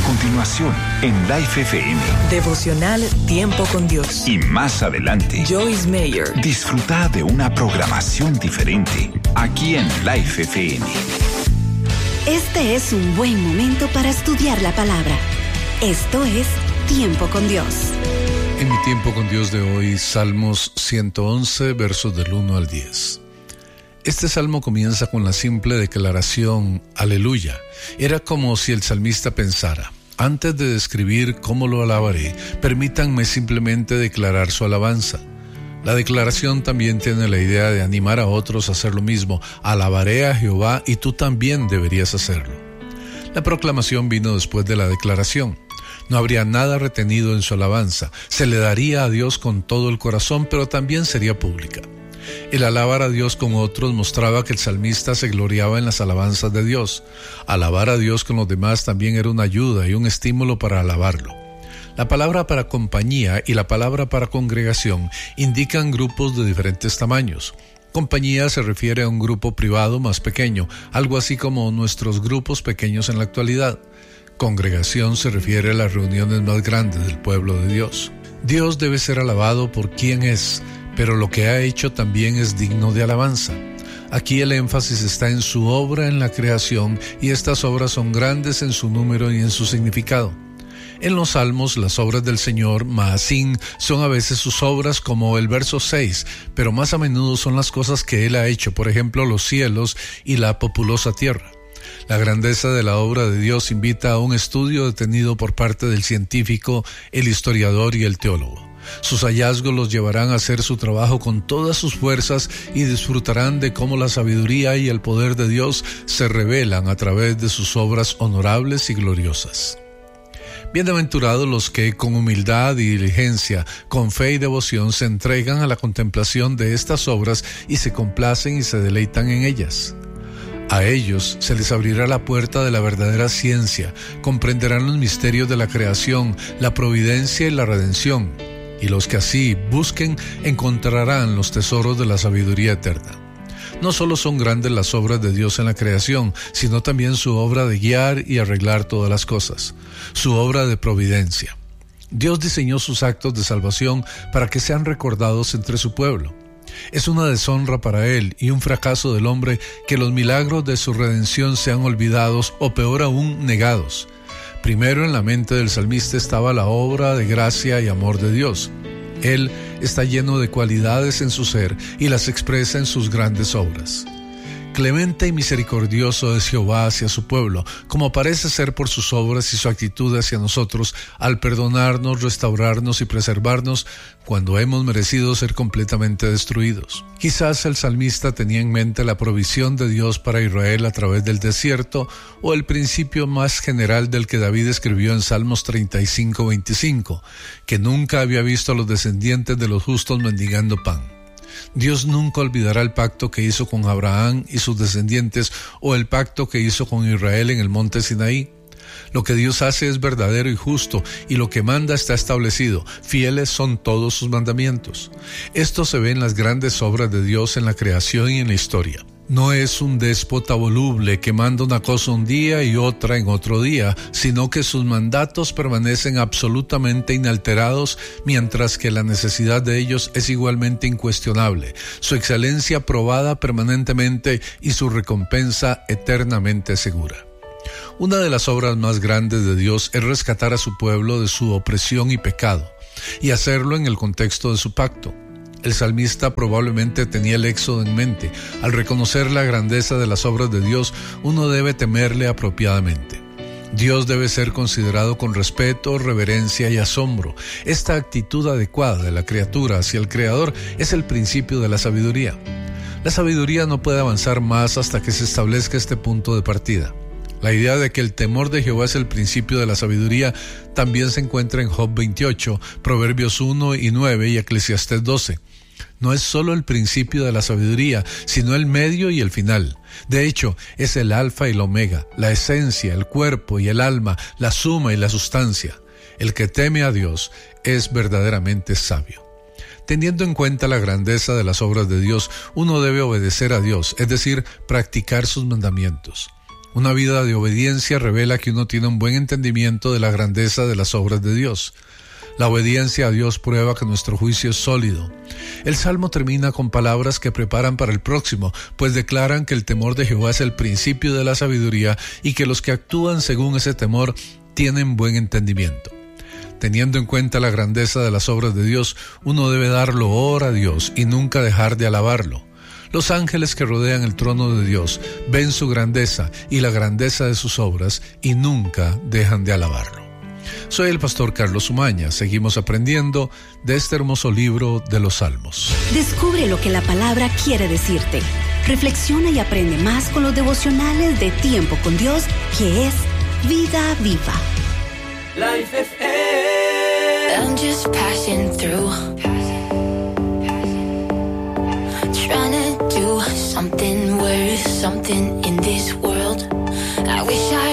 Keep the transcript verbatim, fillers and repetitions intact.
continuación, en Life F M. Devocional Tiempo con Dios. Y más adelante, Joyce Meyer. Disfruta de una programación diferente aquí en Life F M. Este es un buen momento para estudiar la palabra. Esto es Tiempo con Dios. En mi Tiempo con Dios de hoy, Salmos ciento once, versos del uno al diez. Este salmo comienza con la simple declaración Aleluya. Era como si el salmista pensara: antes de describir cómo lo alabaré, permítanme simplemente declarar su alabanza. La declaración también tiene la idea de animar a otros a hacer lo mismo. Alabaré a Jehová y tú también deberías hacerlo. La proclamación vino después de la declaración. No habría nada retenido en su alabanza. Se le daría a Dios con todo el corazón, pero también sería pública. El alabar a Dios con otros mostraba que el salmista se gloriaba en las alabanzas de Dios. Alabar a Dios con los demás también era una ayuda y un estímulo para alabarlo. La palabra para compañía y la palabra para congregación indican grupos de diferentes tamaños. Compañía se refiere a un grupo privado más pequeño, algo así como nuestros grupos pequeños en la actualidad. Congregación se refiere a las reuniones más grandes del pueblo de Dios. Dios debe ser alabado por quien es, pero lo que ha hecho también es digno de alabanza. Aquí el énfasis está en su obra en la creación, y estas obras son grandes en su número y en su significado. En los Salmos, las obras del Señor, Maasín, son a veces sus obras, como el verso seis, pero más a menudo son las cosas que Él ha hecho, por ejemplo, los cielos y la populosa tierra. La grandeza de la obra de Dios invita a un estudio detenido por parte del científico, el historiador y el teólogo. Sus hallazgos los llevarán a hacer su trabajo con todas sus fuerzas y disfrutarán de cómo la sabiduría y el poder de Dios se revelan a través de sus obras honorables y gloriosas. Bienaventurados los que con humildad y diligencia, con fe y devoción se entregan a la contemplación de estas obras y se complacen y se deleitan en ellas. A ellos se les abrirá la puerta de la verdadera ciencia, comprenderán los misterios de la creación, la providencia y la redención, y los que así busquen encontrarán los tesoros de la sabiduría eterna. No solo son grandes las obras de Dios en la creación, sino también su obra de guiar y arreglar todas las cosas, su obra de providencia. Dios diseñó sus actos de salvación para que sean recordados entre su pueblo. Es una deshonra para Él y un fracaso del hombre que los milagros de su redención sean olvidados o peor aún negados. Primero en la mente del salmista estaba la obra de gracia y amor de Dios. Él está lleno de cualidades en su ser y las expresa en sus grandes obras. Clemente y misericordioso es Jehová hacia su pueblo, como parece ser por sus obras y su actitud hacia nosotros al perdonarnos, restaurarnos y preservarnos cuando hemos merecido ser completamente destruidos. Quizás el salmista tenía en mente la provisión de Dios para Israel a través del desierto, o el principio más general del que David escribió en Salmos treinta y cinco, veinticinco, que nunca había visto a los descendientes de los justos mendigando pan. Dios nunca olvidará el pacto que hizo con Abraham y sus descendientes, o el pacto que hizo con Israel en el monte Sinaí. Lo que Dios hace es verdadero y justo, y lo que manda está establecido. Fieles son todos sus mandamientos. Esto se ve en las grandes obras de Dios en la creación y en la historia. No es un déspota voluble que manda una cosa un día y otra en otro día, sino que sus mandatos permanecen absolutamente inalterados, mientras que la necesidad de ellos es igualmente incuestionable, su excelencia probada permanentemente y su recompensa eternamente segura. Una de las obras más grandes de Dios es rescatar a su pueblo de su opresión y pecado, y hacerlo en el contexto de su pacto. El salmista probablemente tenía el éxodo en mente. Al reconocer la grandeza de las obras de Dios, uno debe temerle apropiadamente. Dios debe ser considerado con respeto, reverencia y asombro. Esta actitud adecuada de la criatura hacia el Creador es el principio de la sabiduría. La sabiduría no puede avanzar más hasta que se establezca este punto de partida. La idea de que el temor de Jehová es el principio de la sabiduría también se encuentra en Job veintiocho, Proverbios uno y nueve y Eclesiastés doce. No es solo el principio de la sabiduría, sino el medio y el final. De hecho, es el alfa y el omega, la esencia, el cuerpo y el alma, la suma y la sustancia. El que teme a Dios es verdaderamente sabio. Teniendo en cuenta la grandeza de las obras de Dios, uno debe obedecer a Dios, es decir, practicar sus mandamientos. Una vida de obediencia revela que uno tiene un buen entendimiento de la grandeza de las obras de Dios. La obediencia a Dios prueba que nuestro juicio es sólido. El Salmo termina con palabras que preparan para el próximo, pues declaran que el temor de Jehová es el principio de la sabiduría y que los que actúan según ese temor tienen buen entendimiento. Teniendo en cuenta la grandeza de las obras de Dios, uno debe dar loor a Dios y nunca dejar de alabarlo. Los ángeles que rodean el trono de Dios ven su grandeza y la grandeza de sus obras y nunca dejan de alabarlo. Soy el pastor Carlos Umaña. Seguimos aprendiendo de este hermoso libro de los Salmos. Descubre lo que la palabra quiere decirte. Reflexiona y aprende más con los devocionales de Tiempo con Dios, que es Vida Viva. Life F M. I'm just passing through, trying to do something worth something in this world. I wish I